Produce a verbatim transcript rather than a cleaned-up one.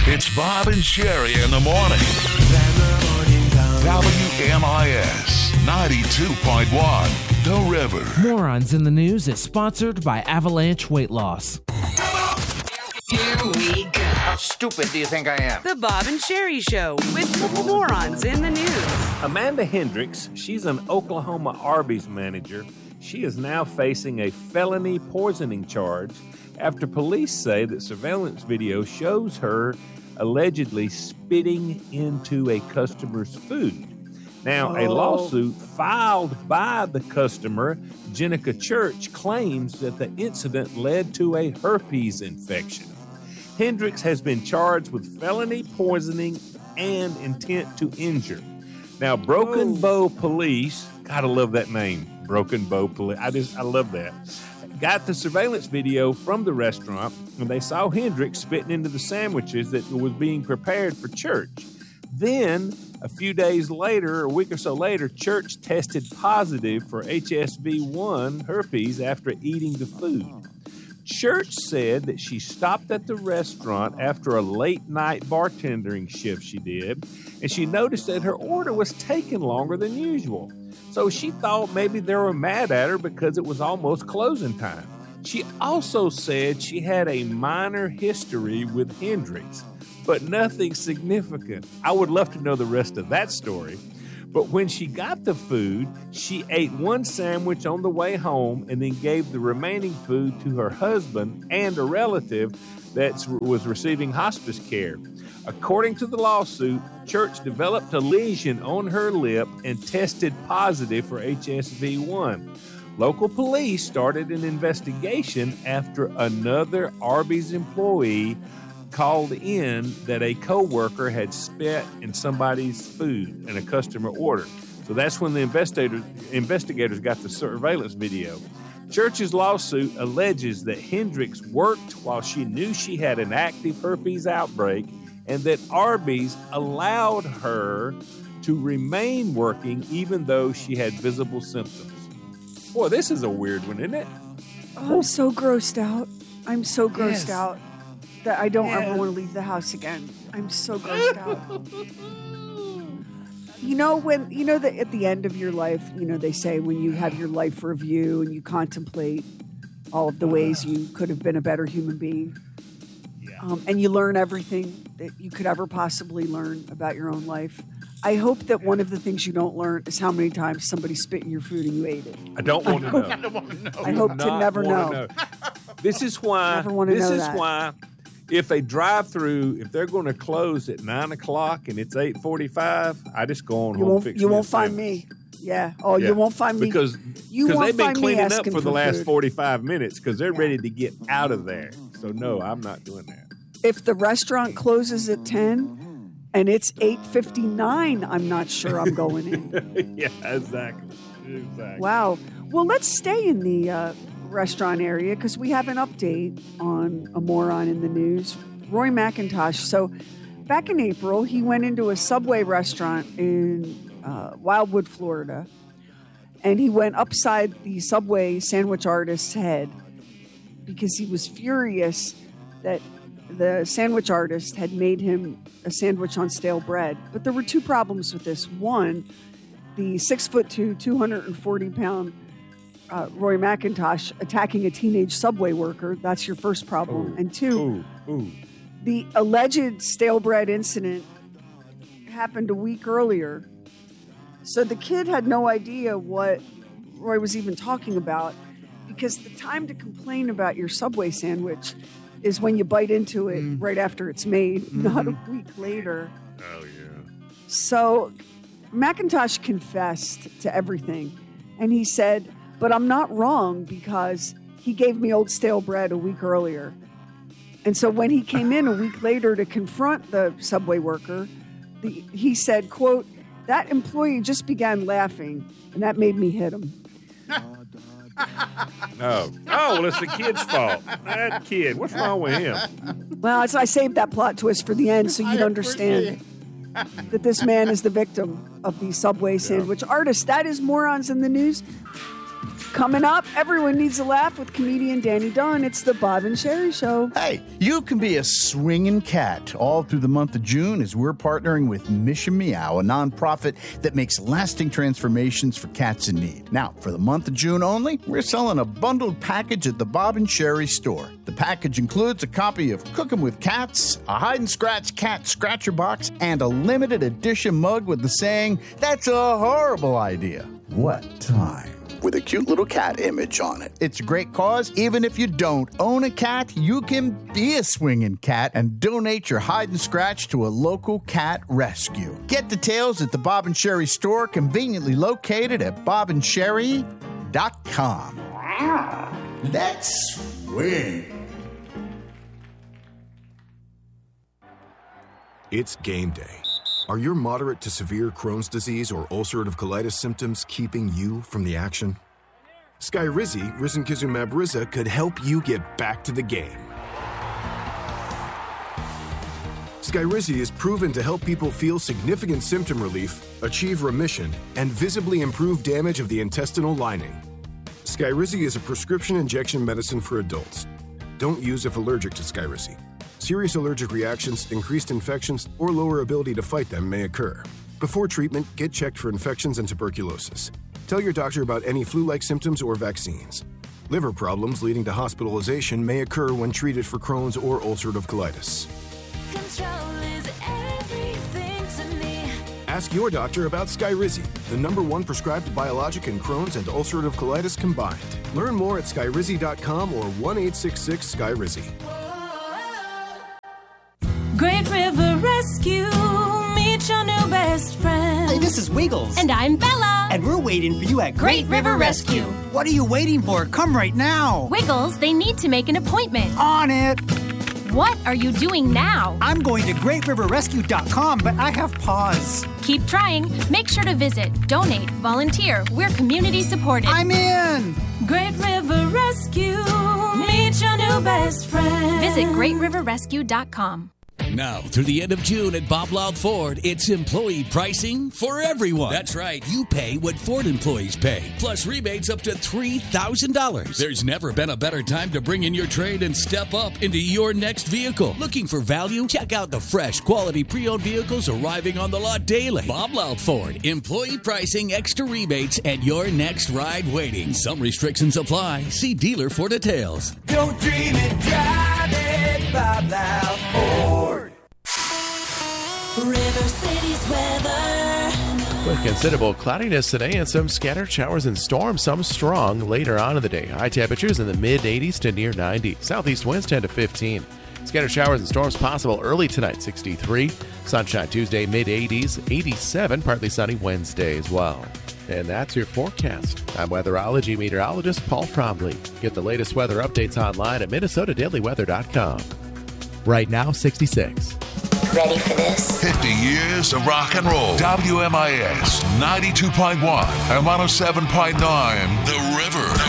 It's Bob and Sherry in the morning. W M I S ninety-two point one, The River. Morons in the News is sponsored by Avalanche Weight Loss. Here we go. How stupid do you think I am? The Bob and Sherry Show with Morons in the News. Amanda Hendricks, she's an Oklahoma Arby's manager. She is now facing a felony poisoning charge after police say that surveillance video shows her allegedly spitting into a customer's food. Now, a lawsuit filed by the customer, Jenica Church, claims that the incident led to a herpes infection. Hendricks has been charged with felony poisoning and intent to injure. Now, Broken Bow Police, gotta love that name, Broken Bow Police. I just, I love that. Got the surveillance video from the restaurant, and they saw Hendricks spitting into the sandwiches that was being prepared for church. Then, a few days later, a week or so later, Church tested positive for H S V one herpes after eating the food. Church said that she stopped at the restaurant after a late-night bartending shift she did, and she noticed that her order was taking longer than usual. So she thought maybe they were mad at her because it was almost closing time. She also said she had a minor history with Hendricks, but nothing significant. I would love to know the rest of that story. But when she got the food, she ate one sandwich on the way home and then gave the remaining food to her husband and a relative that was receiving hospice care. According to the lawsuit, Church developed a lesion on her lip and tested positive for H S V one. Local police started an investigation after another Arby's employee called in that a co-worker had spit in somebody's food in a customer order. So that's when the investigators, investigators got the surveillance video. Church's lawsuit alleges that Hendricks worked while she knew she had an active herpes outbreak and that Arby's allowed her to remain working even though she had visible symptoms. Boy, this is a weird one, isn't it? Oh, I'm so grossed out. I'm so grossed Yes. out that I don't Yeah. ever want to leave the house again. I'm so grossed out. You know, when, you know that at the end of your life, you know, they say when you have your life review and you contemplate all of the ways you could have been a better human being. Yeah. Um, and you learn everything that you could ever possibly learn about your own life. I hope that one of the things you don't learn is how many times somebody spit in your food and you ate it. I don't want to know. I don't want to know. I hope to Not never wanna know. This is why. Never wanna this know is that. why, if a drive-through, if they're going to close at nine o'clock and it's eight forty-five, I just go on You home. won't. Fix You me a won't find sandwich. me. Yeah. Oh, Yeah. you won't find me because You because won't they've been find me cleaning up asking for the for last food. forty-five minutes because they're ready to get out of there. So no, I'm not doing that. If the restaurant closes at ten and it's eight fifty-nine, I'm not sure I'm going in. Yeah, exactly. Exactly. Wow. Well, let's stay in the uh, restaurant area because we have an update on a moron in the news, Roy McIntosh. So back in April, he went into a Subway restaurant in uh, Wildwood, Florida, and he went upside the Subway sandwich artist's head because he was furious that the sandwich artist had made him a sandwich on stale bread. But there were two problems with this. One, the six foot two, two hundred forty pound uh, Roy McIntosh attacking a teenage Subway worker. That's your first problem. Ooh, and two, Ooh, ooh. the alleged stale bread incident happened a week earlier. So the kid had no idea what Roy was even talking about because the time to complain about your Subway sandwich is when you bite into it Mm. right after it's made, Mm-hmm. not a week later. Oh yeah. So McIntosh confessed to everything. And he said, but I'm not wrong because he gave me old stale bread a week earlier. And so when he came in a week later to confront the Subway worker, the, he said, quote, that employee just began laughing and that made me hit him. Oh. Oh, well, it's the kid's fault. That kid. What's wrong with him? Well, it's, I saved that plot twist for the end so you'd understand that this man is the victim of the Subway sandwich artist. That is Morons in the News. Coming up, everyone needs a laugh with comedian Danny Dunn. It's the Bob and Sherry Show. Hey, you can be a swinging cat all through the month of June as we're partnering with Mission Meow, a nonprofit that makes lasting transformations for cats in need. Now, for the month of June only, we're selling a bundled package at the Bob and Sherry store. The package includes a copy of Cooking with Cats, a hide-and-scratch cat scratcher box, and a limited edition mug with the saying, "That's a horrible idea." What time? With a cute little cat image on it. It's a great cause. Even if you don't own a cat, you can be a swinging cat and donate your hide and scratch to a local cat rescue. Get details at the Bob and Sherry store, conveniently located at bob and sherry dot com. Let's swing. It's game day. Are your moderate to severe Crohn's disease or ulcerative colitis symptoms keeping you from the action? Skyrizi, risankizumab Riza, could help you get back to the game. Skyrizi is proven to help people feel significant symptom relief, achieve remission, and visibly improve damage of the intestinal lining. Skyrizi is a prescription injection medicine for adults. Don't use if allergic to Skyrizi. Serious allergic reactions, increased infections, or lower ability to fight them may occur. Before treatment, get checked for infections and tuberculosis. Tell your doctor about any flu-like symptoms or vaccines. Liver problems leading to hospitalization may occur when treated for Crohn's or ulcerative colitis. Control is everything to me. Ask your doctor about Skyrizi, the number one prescribed biologic in Crohn's and ulcerative colitis combined. Learn more at skyrizi dot com or one eight six six Skyrizi. Great River Rescue, meet your new best friend. Hey, this is Wiggles. And I'm Bella. And we're waiting for you at Great River Rescue. What are you waiting for? Come right now. Wiggles, they need to make an appointment. On it. What are you doing now? I'm going to great river rescue dot com, but I have pause. Keep trying. Make sure to visit, donate, volunteer. We're community supported. I'm in. Great River Rescue, meet your new best friend. Visit great river rescue dot com. Now, through the end of June at Bob Loud Ford, it's employee pricing for everyone. That's right. You pay what Ford employees pay, plus rebates up to three thousand dollars. There's never been a better time to bring in your trade and step up into your next vehicle. Looking for value? Check out the fresh, quality pre-owned vehicles arriving on the lot daily. Bob Loud Ford, employee pricing, extra rebates, and your next ride waiting. Some restrictions apply. See dealer for details. Don't dream it, drive it, Bob Loud Ford. River City's weather. With considerable cloudiness today and some scattered showers and storms, some strong later on in the day. High temperatures in the mid eighties to near ninety. Southeast winds ten to fifteen. Scattered showers and storms possible early tonight, sixty-three. Sunshine Tuesday, mid eighties, eighty-seven. Partly sunny Wednesday as well. And that's your forecast. I'm weatherology meteorologist Paul Trombley. Get the latest weather updates online at minnesota daily weather dot com. Right now, sixty-six. Ready for this? fifty years of rock and roll. W M I S ninety-two point one and one oh seven point nine. The River.